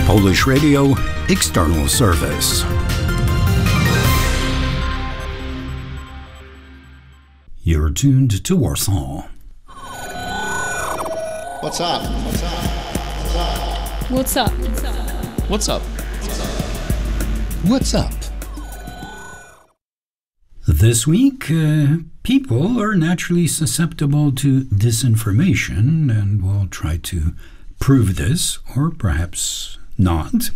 Polish Radio External Service. You're tuned to Warsaw. What's up? What's up? What's up? What's up? What's up? This week, people are naturally susceptible to disinformation, and we'll try to prove this, or perhaps not.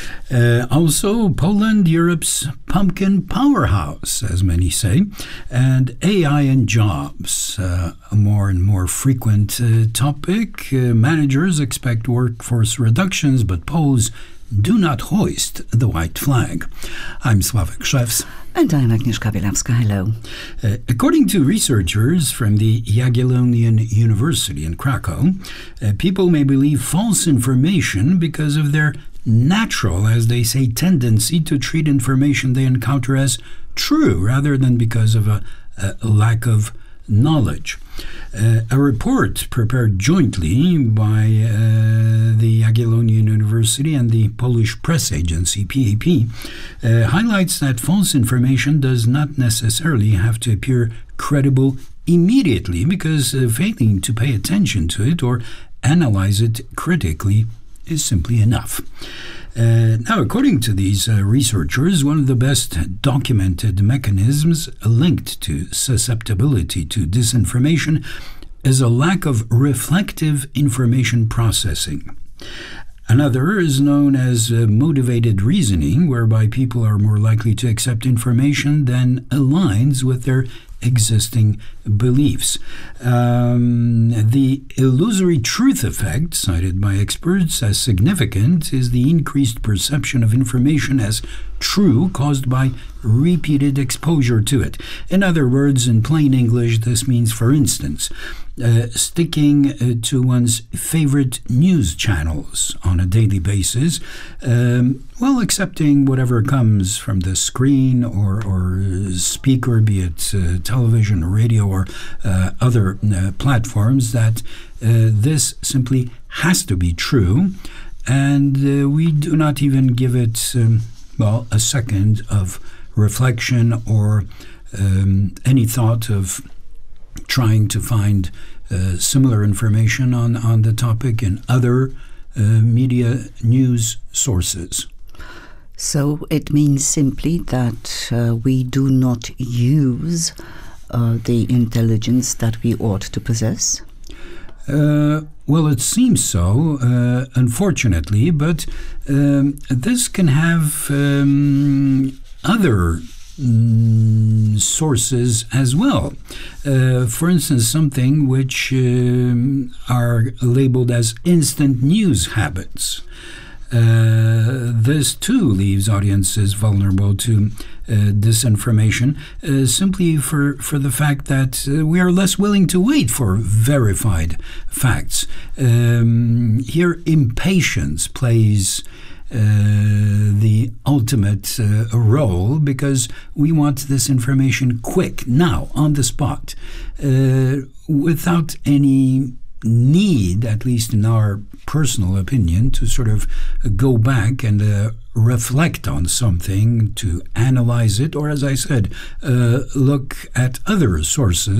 Also, Poland, Europe's pumpkin powerhouse, as many say, and AI and jobs, a more and more frequent topic. Managers expect workforce reductions, but Poles do not hoist the white flag. I'm Sławek Krzewski. And I'm Agnieszka Bielawska. Hello. According to researchers from the Jagiellonian University in Krakow, people may believe false information because of their natural, as they say, tendency to treat information they encounter as true rather than because of a lack of knowledge. A report prepared jointly by the Jagiellonian University and the Polish press agency, PAP, highlights that false information does not necessarily have to appear credible immediately, because failing to pay attention to it or analyze it critically is simply enough. Now, according to these researchers, one of the best documented mechanisms linked to susceptibility to disinformation is a lack of reflective information processing. Another is known as motivated reasoning, whereby people are more likely to accept information than aligns with their existing beliefs. The illusory truth effect, cited by experts as significant, is the increased perception of information as true caused by repeated exposure to it. In other words, in plain English, this means, for instance, sticking to one's favorite news channels on a daily basis, while accepting whatever comes from the screen or speaker, be it television, radio, or other platforms, that this simply has to be true, and we do not even give it, a second of reflection or any thought of trying to find similar information on the topic in other media news sources. So it means simply that we do not use the intelligence that we ought to possess? Well, it seems so, unfortunately, but this can have other sources as well. For instance, something which are labeled as instant news habits. This too leaves audiences vulnerable to disinformation, simply for the fact that we are less willing to wait for verified facts. Here, impatience plays the ultimate role, because we want this information quick, now, on the spot, without any need, at least in our personal opinion, to sort of go back and reflect on something, to analyze it, or, as I said, look at other sources